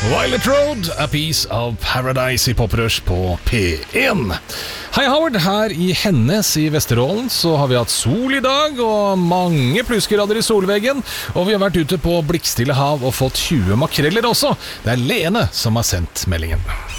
Violet Road, A Piece of Paradise i Poprush på P1. Hei Howard, her i Hennes i Vesterålen så har vi hatt sol i dag og mange plussgrader i solveggen, og vi har vært ute på blikkstille hav og fått 20 makreller også. Det er Lene som har sendt meldingen.